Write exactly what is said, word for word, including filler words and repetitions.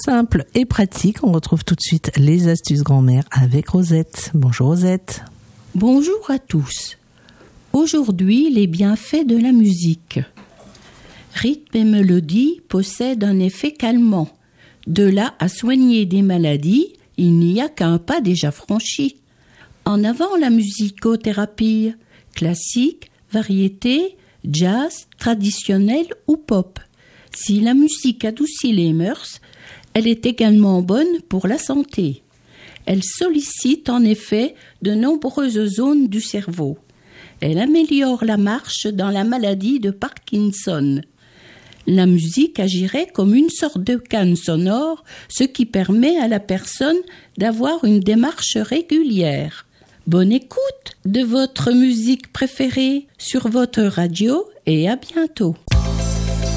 simple et pratique. On retrouve tout de suite les astuces grand-mère avec Rosette. Bonjour Rosette. Bonjour à tous. Aujourd'hui, les bienfaits de la musique. Rythme et mélodie possèdent un effet calmant. De là à soigner des maladies, il n'y a qu'un pas déjà franchi. En avant la musicothérapie, classique, variété, jazz, traditionnelle ou pop. Si la musique adoucit les mœurs, elle est également bonne pour la santé. Elle sollicite en effet de nombreuses zones du cerveau. Elle améliore la marche dans la maladie de Parkinson. La musique agirait comme une sorte de canne sonore, ce qui permet à la personne d'avoir une démarche régulière. Bonne écoute de votre musique préférée sur votre radio et à bientôt.